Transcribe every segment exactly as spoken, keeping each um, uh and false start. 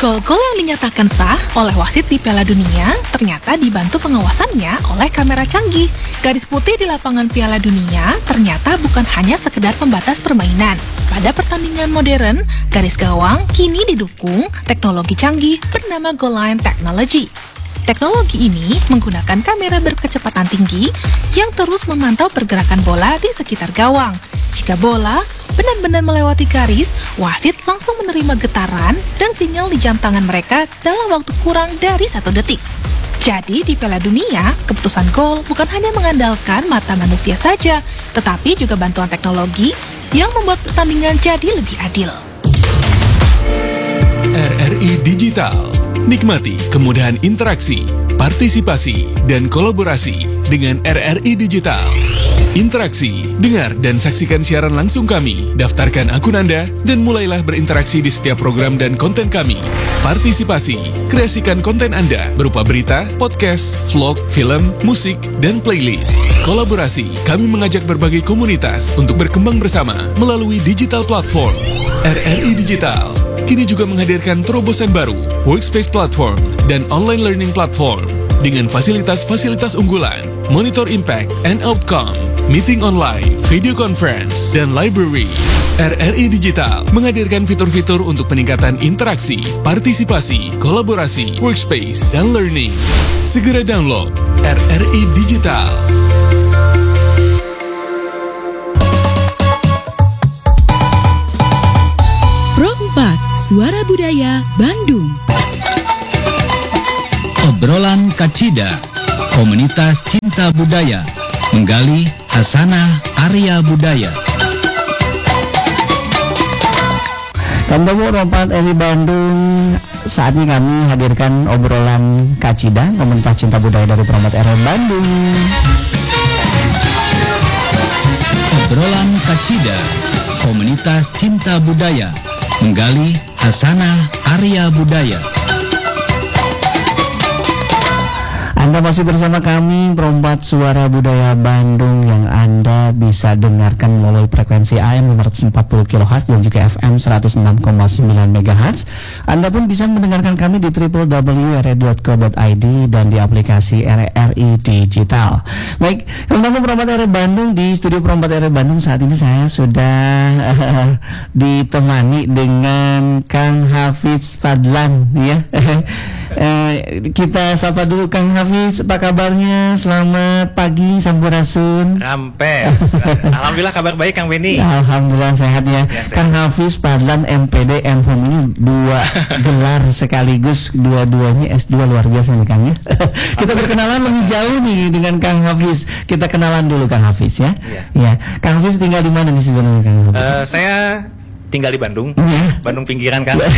Gol-gol yang dinyatakan sah oleh wasit di Piala Dunia ternyata dibantu pengawasannya oleh kamera canggih. Garis putih di lapangan Piala Dunia ternyata bukan hanya sekedar pembatas permainan. Pada pertandingan modern, garis gawang kini didukung teknologi canggih bernama Goal Line Technology. Teknologi ini menggunakan kamera berkecepatan tinggi yang terus memantau pergerakan bola di sekitar gawang. Jika bola benar-benar melewati garis, wasit langsung menerima getaran dan sinyal di jam tangan mereka dalam waktu kurang dari satu detik. Jadi di Piala Dunia, keputusan gol bukan hanya mengandalkan mata manusia saja, tetapi juga bantuan teknologi yang membuat pertandingan jadi lebih adil. R R I Digital. Nikmati kemudahan interaksi, partisipasi, dan kolaborasi dengan R R I Digital. Interaksi, dengar dan saksikan siaran langsung kami, daftarkan akun Anda, dan mulailah berinteraksi di setiap program dan konten kami. Partisipasi, kreasikan konten Anda berupa berita, podcast, vlog, film, musik, dan playlist. Kolaborasi, kami mengajak berbagai komunitas untuk berkembang bersama melalui digital platform. R R I Digital kini juga menghadirkan terobosan baru, workspace platform, dan online learning platform dengan fasilitas-fasilitas unggulan, monitor impact and outcome, meeting online, video conference, dan library. R R I Digital menghadirkan fitur-fitur untuk peningkatan interaksi, partisipasi, kolaborasi, workspace, dan learning. Segera download R R I Digital. Suara Budaya Bandung. Obrolan Kacida, komunitas cinta budaya, menggali hasanah Arya budaya. Kamu Rompat R I Bandung, saat ini kami hadirkan obrolan Kacida, komunitas cinta budaya dari Rompat R I Bandung. Obrolan Kacida, komunitas cinta budaya, menggali hasanah Arya budaya. Anda masih bersama kami, Perompak Suara Budaya Bandung, yang Anda bisa dengarkan melalui frekuensi A M lima ratus empat puluh kilohertz dan juga F M seratus enam koma sembilan megahertz. Anda pun bisa mendengarkan kami di w w w titik r i dot co dot i d dan di aplikasi R R I Digital. Baik, teman-teman Perompak R I Bandung, di studio Perompak R I Bandung saat ini saya sudah uh, ditemani dengan Kang Hafiz Fadlan, ya. uh, kita sapa dulu Kang Hafiz. Apa kabarnya? Selamat pagi, Sampurasun. Rampes. Alhamdulillah kabar baik Kang Beni. Alhamdulillah sehat ya. ya Kang Hafiz Fadlan M P D M Hum ini dua gelar sekaligus, dua-duanya S dua, luar biasa nih Kang ya. Kita berkenalan lebih jauh nih dengan Kang Hafiz. Kita kenalan dulu Kang Hafiz ya. Ya. ya. Kang Hafiz tinggal di mana nih sebenarnya Kang Hafiz? Uh, saya tinggal di Bandung, ya. Bandung pinggiran kan. uh,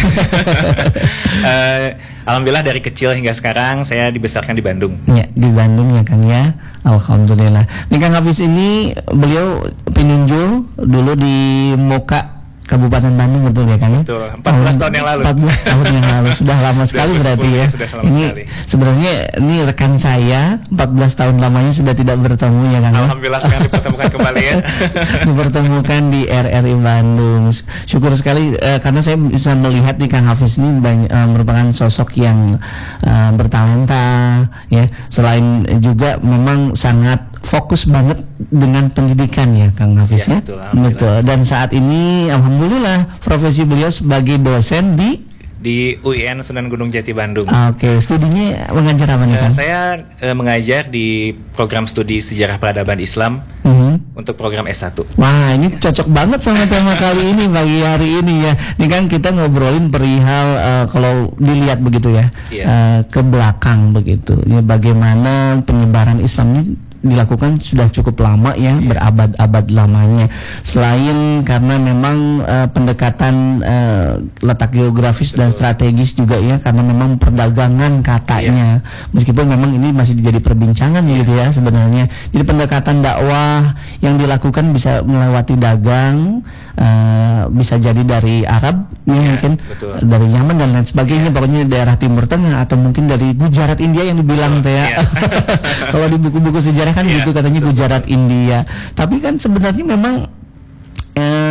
Alhamdulillah dari kecil hingga sekarang saya dibesarkan di Bandung. Ya, di Bandung ya Kang ya. Alhamdulillah. Nih Kang Hafiz ini beliau peninjau dulu di Moka, Kabupaten Bandung, betul ya Kang ya? Betul, empat belas tahun yang lalu. empat belas tahun yang lalu, sudah lama sekali berarti ya. Sudah ini sekali. Sebenarnya ini rekan saya, empat belas tahun lamanya sudah tidak bertemu ya Kang. Alhamdulillah sekarang dipertemukan kembali ya. Dipertemukan di R R I Bandung. Syukur sekali uh, karena saya bisa melihat di Kang Hafiz ini banyak, uh, merupakan sosok yang uh, bertalenta ya. Selain juga memang sangat fokus banget dengan pendidikan ya Kang Hafiz ya. Ya, betul, betul. Dan saat ini alhamdulillah profesi beliau sebagai dosen di di U I N Sunan Gunung Jati Bandung. Oke, okay. Studinya mengajar apa nih Kang? Uh, saya uh, mengajar di program studi Sejarah Peradaban Islam uh-huh. untuk program S satu. Wah, ini cocok banget sama tema kali ini pagi hari ini ya. Ini kan kita ngobrolin perihal uh, kalau dilihat begitu ya, yeah. uh, ke belakang begitu. Ya, bagaimana penyebaran Islam ini dilakukan sudah cukup lama ya, yeah. berabad-abad lamanya. Selain karena memang uh, pendekatan uh, letak geografis Betul. dan strategis juga ya, karena memang perdagangan katanya, yeah. meskipun memang ini masih jadi perbincangan yeah. gitu ya sebenarnya. Jadi pendekatan dakwah yang dilakukan bisa melewati dagang, uh, bisa jadi dari Arab ya, yeah, mungkin betul. dari Yaman dan lain sebagainya, yeah. pokoknya daerah Timur Tengah atau mungkin dari Gujarat India yang dibilang teh ya. Yeah. Kalau di buku-buku sejarah kan yeah, gitu katanya betul, Gujarat betul. India. Tapi kan sebenarnya memang eh,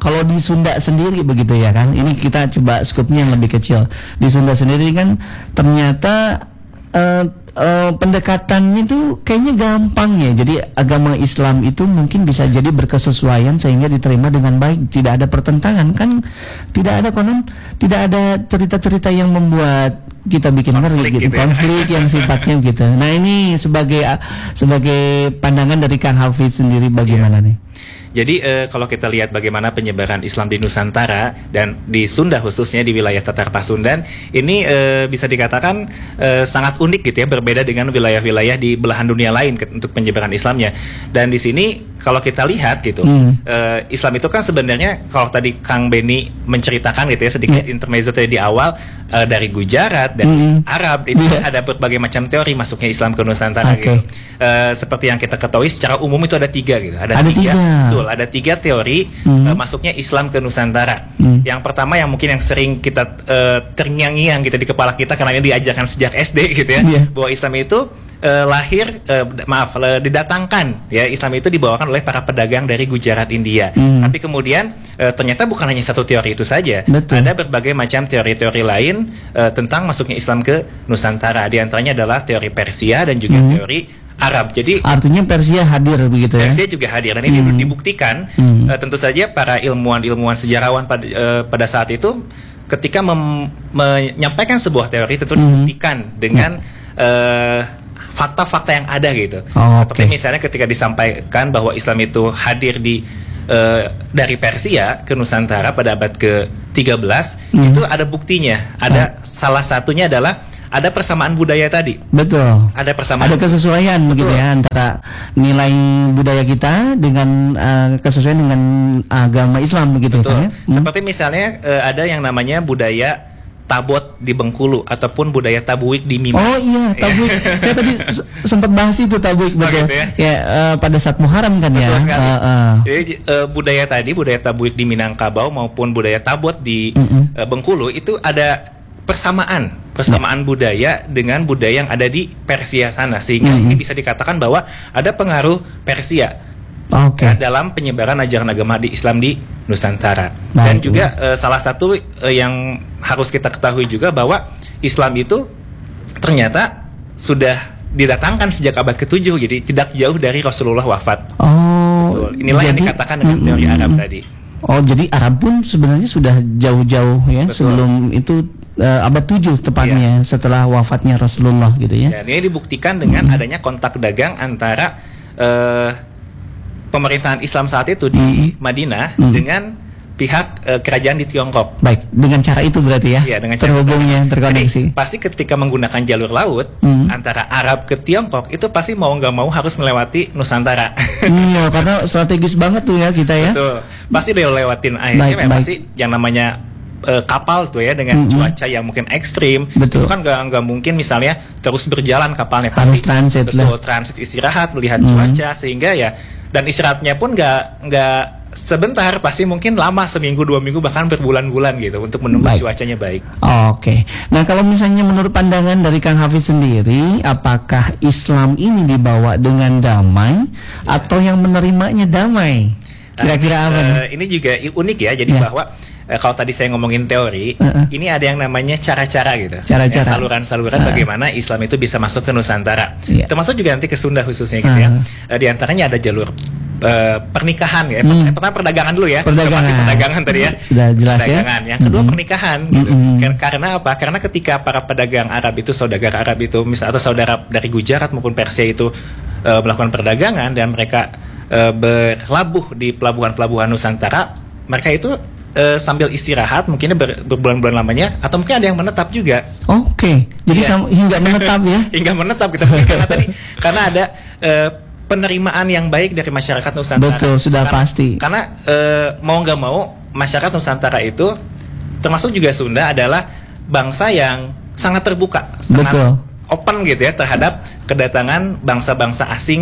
Kalau di Sunda sendiri begitu ya kan, ini kita coba skupnya yang lebih kecil. Di Sunda sendiri kan ternyata uh, uh, pendekatannya itu kayaknya gampang ya. Jadi agama Islam itu mungkin bisa jadi berkesesuaian sehingga diterima dengan baik, tidak ada pertentangan kan, tidak ada konon, tidak ada cerita-cerita yang membuat kita bikin ngeri gitu, gitu konflik ya. yang sifatnya gitu. Nah ini sebagai sebagai pandangan dari Kang Hafidz sendiri bagaimana yeah. nih? Jadi eh, kalau kita lihat bagaimana penyebaran Islam di Nusantara dan di Sunda khususnya di wilayah Tatar Pasundan, ini eh, bisa dikatakan eh, sangat unik gitu ya, berbeda dengan wilayah-wilayah di belahan dunia lain ke, untuk penyebaran Islamnya. Dan di sini kalau kita lihat gitu, hmm. eh, Islam itu kan sebenarnya kalau tadi Kang Beni menceritakan gitu ya sedikit yeah. intermezzo tadi di awal, eh, dari Gujarat, dari hmm. Arab itu yeah. ada berbagai macam teori masuknya Islam ke Nusantara okay. gitu. Eh, seperti yang kita ketahui secara umum itu ada tiga gitu, ada, ada tiga, tiga. Betul, ada tiga teori hmm. uh, masuknya Islam ke Nusantara. Hmm. Yang pertama yang mungkin yang sering kita uh, terngiang-ngiang gitu di kepala kita karena ini diajarkan sejak S D gitu ya, yeah. bahwa Islam itu uh, lahir, uh, maaf, uh, didatangkan ya, Islam itu dibawakan oleh para pedagang dari Gujarat, India. Hmm. Tapi kemudian uh, ternyata bukan hanya satu teori itu saja. Betul. Ada berbagai macam teori-teori lain uh, tentang masuknya Islam ke Nusantara. Di antaranya adalah teori Persia dan juga hmm. teori Arab. Jadi artinya Persia hadir begitu ya. Persia juga hadir dan ini hmm. dibuktikan hmm. Uh, tentu saja para ilmuwan-ilmuwan sejarawan pada uh, pada saat itu ketika mem- menyampaikan sebuah teori tentu hmm. dibuktikan dengan uh, fakta-fakta yang ada gitu. Oh, seperti okay. misalnya ketika disampaikan bahwa Islam itu hadir di uh, dari Persia ke Nusantara pada abad ke tiga belas, hmm. itu ada buktinya. Ada oh. salah satunya adalah ada persamaan budaya tadi. Betul. Ada persamaan. Ada kesesuaian begitu ya antara nilai budaya kita dengan uh, kesesuaian dengan agama Islam begitu. Betul. Ya. Hmm. Seperti misalnya uh, ada yang namanya budaya Tabot di Bengkulu ataupun budaya Tabuik di Minang. Oh iya, Tabuik. Saya tadi sempat bahas itu Tabuik betul. Oh, gitu ya. Ya uh, pada saat Muharram kan betul ya. Sekali. Uh, uh. Jadi uh, budaya tadi, budaya Tabuik di Minangkabau maupun budaya Tabot di mm-hmm. uh, Bengkulu itu ada persamaan, persamaan nah. budaya dengan budaya yang ada di Persia sana, sehingga mm-hmm. ini bisa dikatakan bahwa ada pengaruh Persia okay. ya, dalam penyebaran ajaran agama di Islam di Nusantara. Baik. Dan juga uh, salah satu uh, yang harus kita ketahui juga bahwa Islam itu ternyata sudah didatangkan sejak abad ketujuh, jadi tidak jauh dari Rasulullah wafat. Oh, betul. Inilah jadi, yang dikatakan dengan teori mm-hmm. Arab tadi. Oh, jadi Arab pun sebenarnya sudah jauh-jauh ya, betul. Sebelum itu Uh, abad tujuh tepatnya, yeah. setelah wafatnya Rasulullah gitu ya. Dan ini dibuktikan dengan mm-hmm. adanya kontak dagang antara uh, pemerintahan Islam saat itu di mm-hmm. Madinah mm-hmm. dengan pihak uh, kerajaan di Tiongkok. Baik, dengan cara itu berarti ya. Iya, dengan cara terhubungnya, terkoneksi. Jadi, pasti ketika menggunakan jalur laut mm-hmm. antara Arab ke Tiongkok itu pasti mau nggak mau harus melewati Nusantara. Iya, karena strategis banget tuh ya kita ya. Betul. Pasti dia lewatin akhirnya baik, memang baik. Sih yang namanya Uh, kapal tuh ya dengan mm-hmm. cuaca yang mungkin ekstrim. Betul. Itu kan nggak nggak mungkin misalnya terus berjalan kapalnya, pasti transit betul lah. transit istirahat melihat mm-hmm. cuaca, sehingga ya dan istirahatnya pun nggak nggak sebentar, pasti mungkin lama, seminggu dua minggu bahkan berbulan-bulan gitu untuk menunggu baik. Cuacanya baik. Oh, Oke. Okay. Nah kalau misalnya menurut pandangan dari Kang Hafidz sendiri, apakah Islam ini dibawa dengan damai ya. Atau yang menerimanya damai? Kira-kira apa? Uh, ini juga unik ya. Jadi ya. bahwa Eh, kalau tadi saya ngomongin teori, uh-uh. ini ada yang namanya cara-cara gitu. Cara-cara. Ya, saluran-saluran uh-uh. bagaimana Islam itu bisa masuk ke Nusantara. Yeah. Termasuk juga nanti ke Sunda khususnya gitu uh-huh. ya. Eh, di antaranya ada jalur uh, pernikahan ya. Hmm. Pertama perdagangan dulu ya. Perdagangan. perdagangan tadi ya. Sudah jelas perdagangan. ya. Yang kedua mm-hmm. pernikahan gitu. Mm-hmm. Karena apa? Karena ketika para pedagang Arab itu, saudagar Arab itu, misal atau saudara dari Gujarat maupun Persia itu uh, melakukan perdagangan dan mereka uh, berlabuh di pelabuhan-pelabuhan Nusantara, mereka itu Uh, sambil istirahat mungkinnya ber, berbulan-bulan lamanya, atau mungkin ada yang menetap juga. Oke, okay. Jadi yeah. sam- hingga menetap ya? Hingga menetap kita mungkin karena tadi karena ada uh, penerimaan yang baik dari masyarakat Nusantara. Betul, sudah karena, pasti. Karena uh, mau nggak mau masyarakat Nusantara itu, termasuk juga Sunda, adalah bangsa yang sangat terbuka, sangat Betul. open gitu ya terhadap kedatangan bangsa-bangsa asing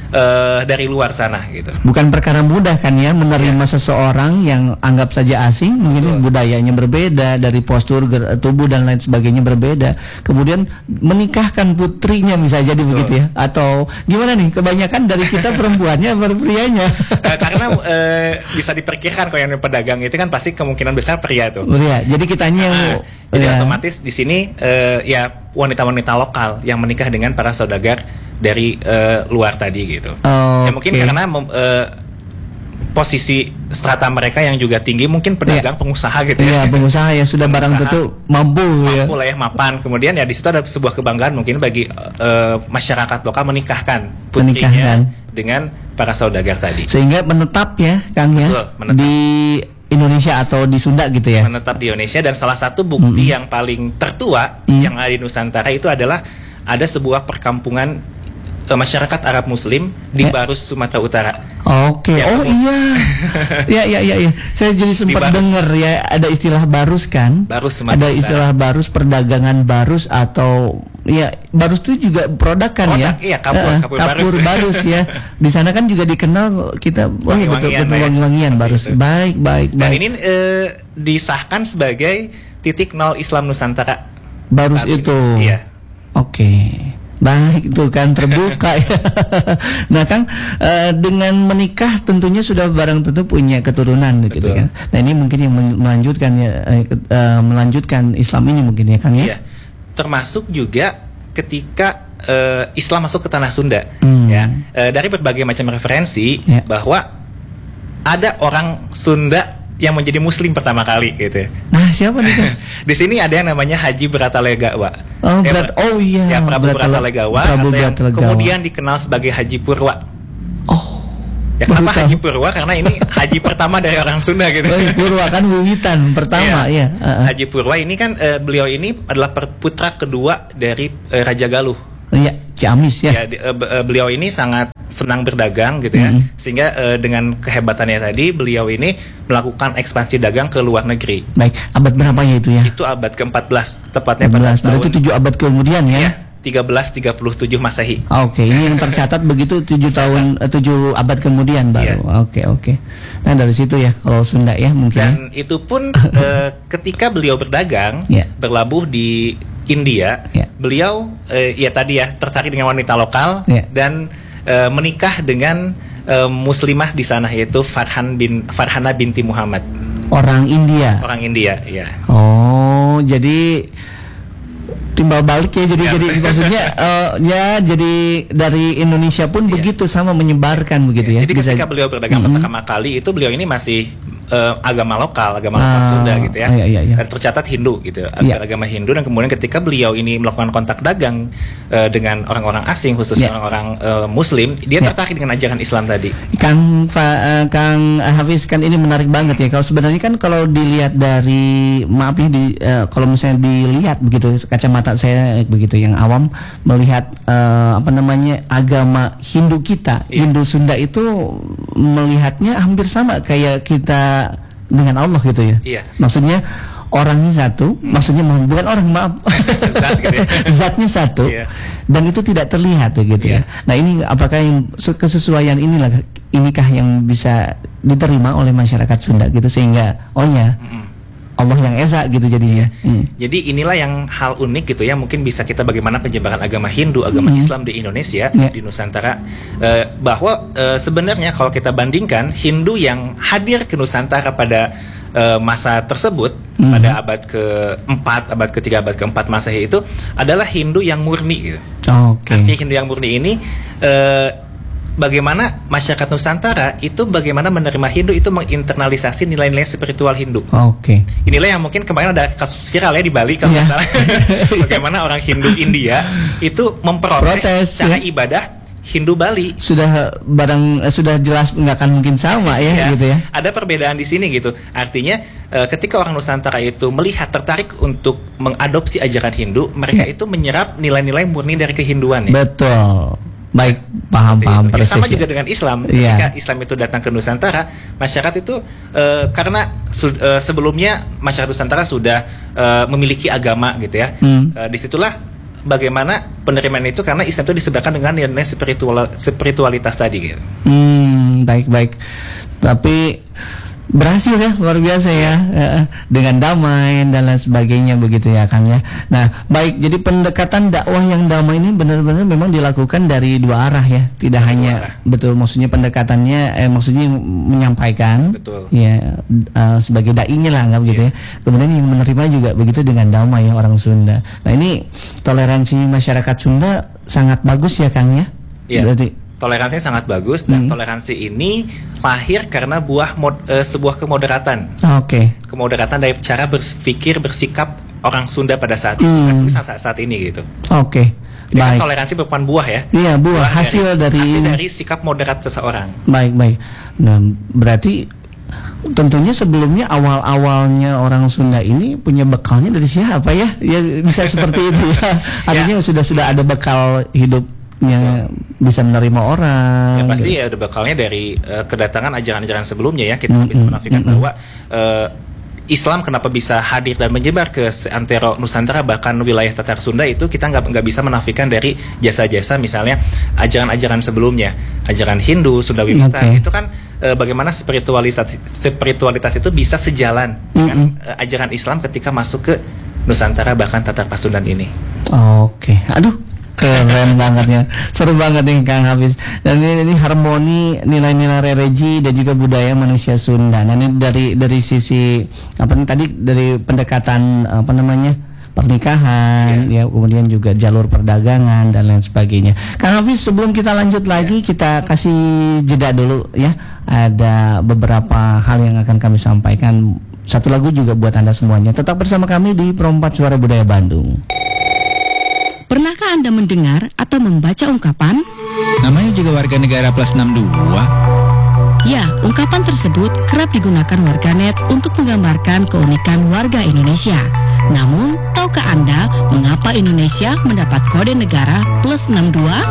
uh, dari luar sana gitu. Bukan perkara mudah kan ya menerima ya. Seseorang yang anggap saja asing, mungkin Betul. budayanya berbeda, dari postur tubuh dan lain sebagainya berbeda. Kemudian menikahkan putrinya bisa jadi Betul. begitu ya. Atau gimana nih, kebanyakan dari kita perempuannya atau prianya? uh, karena uh, bisa diperkirakan kalau yang pedagang itu kan pasti kemungkinan besar pria tuh. Pria. Jadi kitanya yang uh, jadi ya. otomatis di sini uh, ya wanita-wanita lokal yang menikah dengan para saudagar dari uh, luar tadi gitu. Oh, ya mungkin okay. karena uh, posisi strata mereka yang juga tinggi, mungkin pedagang, yeah. pengusaha gitu ya. Iya, pengusaha ya sudah barang tentu mampu, mampu ya. Mampu lah ya, mapan. Kemudian ya di situ ada sebuah kebanggaan mungkin bagi uh, masyarakat lokal menikahkan putrinya menikahkan. dengan para saudagar tadi. Sehingga menetap ya, Kang ya. Betul, menetap. Di Indonesia atau di Sunda gitu ya. Menetap di Indonesia, dan salah satu bukti mm-hmm. yang paling tertua mm-hmm. yang ada di Nusantara itu adalah ada sebuah perkampungan masyarakat Arab Muslim di ya. Barus, Sumatera Utara. Oke, okay. ya, oh iya, ya ya ya ya. Saya jadi sempat dengar ya ada istilah barus kan? Barus, Sumatera ada istilah Utara. Barus, perdagangan barus atau ya barus itu juga produk kan produk, ya? Iya, kapur, uh, kapur, kapur barus. barus ya. Di sana kan juga dikenal kita oh ya betul-betul wangi-wangian barus. Itu. Baik baik Dan baik. ini eh, disahkan sebagai titik nol Islam Nusantara. Barus itu. Ini. Iya. Oke. Okay. Baik, itu kan terbuka ya. Nah Kang, uh, dengan menikah tentunya sudah barang tentu punya keturunan gitu kan. Nah ini mungkin yang melanjutkan ya, uh, melanjutkan Islam ini mungkin ya Kang ya. Iya. Termasuk juga ketika uh, Islam masuk ke tanah Sunda, hmm. ya uh, dari berbagai macam referensi ya. Bahwa ada orang Sunda yang menjadi Muslim pertama kali gitu. Nah siapa nih? Di sini ada yang namanya Haji Bratalegawa. Oh, ya, berat, oh iya. Ya, Prabu Bratalegawa. Prabu Bratalegawa. Kemudian dikenal sebagai Haji Purwa. Oh. Ya kenapa Haji Purwa? Karena ini haji pertama dari orang Sunda gitu. Oh, Purwa kan wiwitan pertama ya. ya. Uh-uh. Haji Purwa ini kan uh, beliau ini adalah putra kedua dari uh, Raja Galuh. Iya, Ciamis ya. Ya di, uh, uh, beliau ini sangat senang berdagang gitu ya, mm-hmm. sehingga uh, dengan kehebatannya tadi beliau ini melakukan ekspansi dagang ke luar negeri. Baik, abad berapa ya itu ya? Itu abad keempat belas tepatnya pada tahun. Berarti tujuh abad kemudian ya? Ya, seribu tiga ratus tiga puluh tujuh Masehi. Oke, okay, ini yang tercatat begitu tujuh tahun uh, tujuh abad kemudian baru. Oke, yeah. oke. Okay, okay. Nah, dari situ ya kalau Sunda ya mungkin. Dan ya. Itu pun uh, ketika beliau berdagang, yeah. berlabuh di India, yeah. beliau uh, ya tadi ya tertarik dengan wanita lokal yeah. dan uh, menikah dengan uh, muslimah di sana, yaitu Farhan bin Farhana binti Muhammad. Orang India. Orang India, ya. Oh, jadi timbal balik ya, jadi ya. jadi maksudnya uh, ya jadi dari Indonesia pun ya. Begitu sama menyebarkan begitu ya. ya. Jadi bisa, ketika beliau berdagang mm-hmm. pertama kali itu beliau ini masih uh, agama lokal, agama ah, lokal Sunda gitu ya. Iya, iya, iya. Dan tercatat Hindu gitu, iya. agama Hindu, dan kemudian ketika beliau ini melakukan kontak dagang uh, dengan orang-orang asing, khususnya iya. orang-orang uh, Muslim, dia iya. tertarik dengan ajaran Islam tadi. Kang uh, Kang Hafiz, kan ini menarik banget ya. Kalau sebenarnya kan kalau dilihat dari maaf ya di uh, kalau misalnya dilihat begitu kacamata saya begitu yang awam melihat uh, apa namanya agama Hindu kita, iya. Hindu Sunda itu melihatnya hampir sama kayak kita dengan Allah gitu ya. Iya. Maksudnya orangnya satu, hmm. maksudnya bukan orang maaf, Zat gitu ya. zatnya satu, iya. Dan itu tidak terlihat ya gitu iya. ya. Nah ini apakah yang kesesuaian inilah inikah yang bisa diterima oleh masyarakat Sunda gitu sehingga oh ya. Hmm. Allah yang esa gitu jadinya. Hmm. Jadi inilah yang hal unik gitu ya, mungkin bisa kita bagaimana penyebaran agama Hindu, agama hmm. Islam di Indonesia, yeah. di Nusantara, uh, bahwa uh, sebenarnya kalau kita bandingkan Hindu yang hadir ke Nusantara pada uh, masa tersebut, hmm. pada abad keempat, abad ketiga, abad keempat Masehi itu adalah Hindu yang murni gitu. Oh, okay. Artinya Hindu yang murni ini uh, bagaimana masyarakat Nusantara itu bagaimana menerima Hindu itu menginternalisasi nilai-nilai spiritual Hindu. Oh, oke. Okay. Inilah yang mungkin kemarin ada kasus viral ya di Bali kalau nggak yeah. salah. Bagaimana orang Hindu India itu memprotes Protes, cara ya. ibadah Hindu Bali. Sudah barang eh, sudah jelas nggak akan mungkin sama ya, ya gitu ya. Ada perbedaan di sini gitu. Artinya uh, ketika orang Nusantara itu melihat tertarik untuk mengadopsi ajaran Hindu, mereka ya. Itu menyerap nilai-nilai murni dari kehinduan ya. Betul. Baik, paham-paham persis. Sama juga dengan Islam. Yeah. Ketika Islam itu datang ke Nusantara, masyarakat itu uh, karena su- uh, sebelumnya masyarakat Nusantara sudah uh, memiliki agama gitu ya. Hmm. Uh, disitulah bagaimana penerimaan itu karena Islam itu disebabkan dengan nilai spiritual spiritualitas tadi gitu. Hmm, baik-baik. Tapi berhasil ya, luar biasa ya, dengan damai dan lain sebagainya begitu ya Kang ya. Nah baik, jadi pendekatan dakwah yang damai ini benar-benar memang dilakukan dari dua arah ya, tidak dari hanya betul, maksudnya pendekatannya, eh, maksudnya menyampaikan, betul. Ya uh, sebagai dai-nya lah nggak begitu yeah. ya. Kemudian yang menerima juga begitu dengan damai ya orang Sunda. Nah ini toleransi masyarakat Sunda sangat bagus ya Kang ya. Yeah. Berarti toleransinya sangat bagus dan hmm. toleransi ini lahir karena buah mod, uh, sebuah kemoderatan. Oke. Okay. Kemoderatan dari cara berpikir bersikap orang Sunda pada saat hmm. saat, saat ini gitu. Oke. Okay. Jadi kan toleransi merupakan buah ya. Iya, buah, buah hasil dari, dari hasil dari sikap moderat seseorang. Baik, baik. Nah, berarti tentunya sebelumnya awal-awalnya orang Sunda ini punya bekalnya dari siapa ya? Ya bisa seperti itu ya. Artinya ya. sudah sudah ada bekal hidup yang bisa menerima orang. Ya pasti gitu. Ya ada bekalnya dari uh, kedatangan ajaran-ajaran sebelumnya ya. Kita mm-hmm. bisa menafikan mm-hmm. bahwa uh, Islam kenapa bisa hadir dan menyebar ke seantero Nusantara bahkan wilayah Tatar Sunda itu kita nggak nggak bisa menafikan dari jasa-jasa misalnya ajaran-ajaran sebelumnya, ajaran Hindu, Sunda Wimata okay. itu kan uh, bagaimana spiritualitas spiritualitas itu bisa sejalan mm-hmm. dengan uh, ajaran Islam ketika masuk ke Nusantara bahkan Tatar Pasundan ini. Oke, okay. Aduh. Keren banget ya, seru banget nih Kang Hafiz. Dan ini, ini harmoni nilai-nilai religi dan juga budaya manusia Sunda. Nah ini dari dari sisi apa nih tadi dari pendekatan apa namanya pernikahan, yeah. ya kemudian juga jalur perdagangan dan lain sebagainya. Kang Hafiz sebelum kita lanjut lagi yeah. kita kasih jeda dulu ya. Ada beberapa hal yang akan kami sampaikan. Satu lagu juga buat Anda semuanya. Tetap bersama kami di Perempat Suara Budaya Bandung. Pernahkah Anda mendengar atau membaca ungkapan? Namanya juga warga negara plus enam puluh dua. Ya, ungkapan tersebut kerap digunakan warganet untuk menggambarkan keunikan warga Indonesia. Namun, tahukah Anda mengapa Indonesia mendapat kode negara plus enam puluh dua?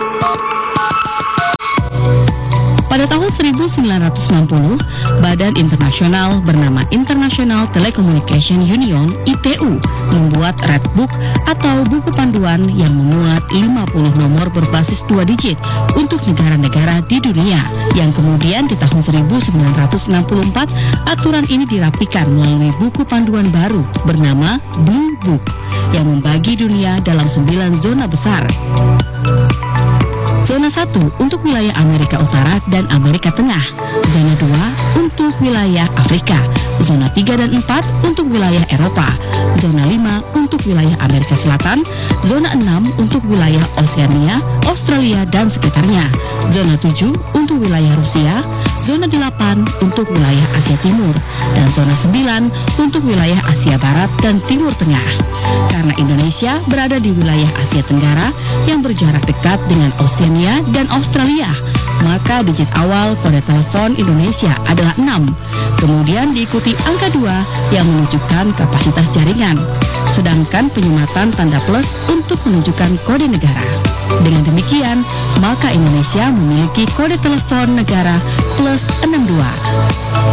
Pada tahun seribu sembilan ratus enam puluh, badan internasional bernama International Telecommunication Union I T U membuat Red Book atau buku panduan yang memuat lima puluh nomor berbasis dua digit untuk negara-negara di dunia. Yang kemudian di tahun seribu sembilan ratus enam puluh empat, aturan ini dirapikan melalui buku panduan baru bernama Blue Book yang membagi dunia dalam sembilan zona besar. Zona satu untuk wilayah Amerika Utara dan Amerika Tengah. Zona dua untuk wilayah Afrika. Zona tiga dan empat untuk wilayah Eropa. Zona lima untuk wilayah Amerika Selatan. Zona enam untuk wilayah Oseania, Australia dan sekitarnya. Zona tujuh untuk wilayah Rusia. Zona delapan untuk wilayah Asia Timur. Dan zona sembilan untuk wilayah Asia Barat dan Timur Tengah. Karena Indonesia berada di wilayah Asia Tenggara yang berjarak dekat dengan Oseania dan Australia, maka digit awal kode telepon Indonesia adalah enam. Kemudian diikuti angka dua yang menunjukkan kapasitas jaringan. Sedangkan penyematan tanda plus untuk menunjukkan kode negara. Dengan demikian, maka Indonesia memiliki kode telepon negara plus enam puluh dua.